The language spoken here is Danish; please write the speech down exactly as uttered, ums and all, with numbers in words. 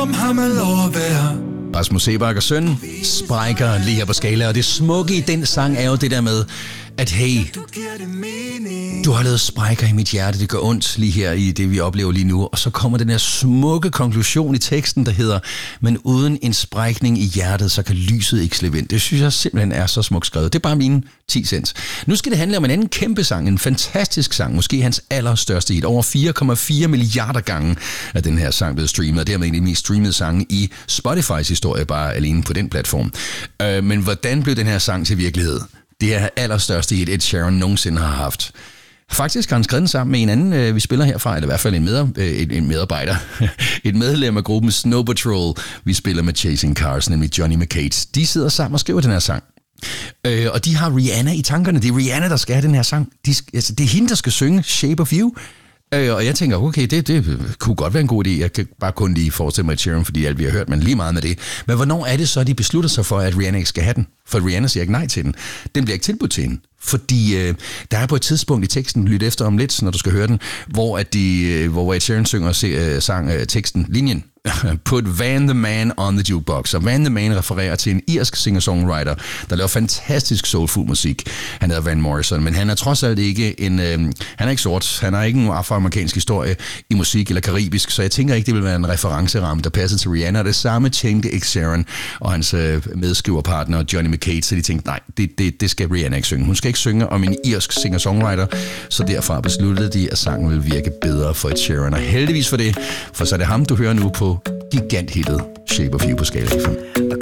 Om ham er lov at være. Rasmus Seebach og søn sprækker lige her på Skala, og det smukke i den sang er jo det der med, at hey, du har lavet sprækker i mit hjerte, det gør ondt lige her i det, vi oplever lige nu. Og så kommer den her smukke konklusion i teksten, der hedder, men uden en sprækning i hjertet, så kan lyset ikke slippe ind. Det synes jeg simpelthen er så smukt skrevet. Det er bare mine ti cents. Nu skal det handle om en anden kæmpe sang, en fantastisk sang, måske hans allerstørste hit. Over fire komma fire milliarder gange er den her sang blevet streamet, og dermed en af de mest streamede sange i Spotifys historie, bare alene på den platform. Øh, men hvordan blev den her sang til virkelighed? Det er allerstørste hit, Ed Sheeran nogensinde har haft. Faktisk har han skrevet den sammen med en anden, øh, vi spiller herfra, eller i hvert fald en, med, øh, en medarbejder. Et medlem af gruppen Snow Patrol, vi spiller med Chasing Cars, nemlig Johnny McCates. De sidder sammen og skriver den her sang. Øh, og de har Rihanna i tankerne. Det er Rihanna, der skal have den her sang. De, altså, det er hende, der skal synge Shape of You. Øh, og jeg tænker, okay, det, det kunne godt være en god idé. Jeg kan bare kun lige forestille mig Sheeran, fordi alt vi har hørt, men lige meget med det. Men hvornår er det så, at de beslutter sig for, at Rihanna ikke skal have den? For Rihanna siger ikke nej til den. Den bliver ikke tilbudt til hende. Fordi øh, der er på et tidspunkt i teksten, lyt efter om lidt, når du skal høre den, hvor, at de, øh, hvor Ed Sheeran synger se, øh, sang, øh, teksten, linjen, Put Van the Man on the Jukebox. Og Van the Man refererer til en irsk singer-songwriter, der laver fantastisk soulful musik. Han hedder Van Morrison, men han er trods alt ikke en... Øh, han er ikke sort, han har ikke en afroamerikansk historie i musik eller karibisk, så jeg tænker ikke, det vil være en referenceramme, der passer til Rihanna. Det samme tænkte Ed Sheeran og hans øh, medskriverpartner Johnny McCates, så de tænkte, nej, det, det, det skal Rihanna ikke synge. Hun skal ikke synge om en irsk singer-songwriter, så derfra besluttede de, at sangen vil virke bedre for Ed Sheeran. Og heldigvis for det, for så er det ham, du hører nu på giganthittet Shape of You på Skala F M.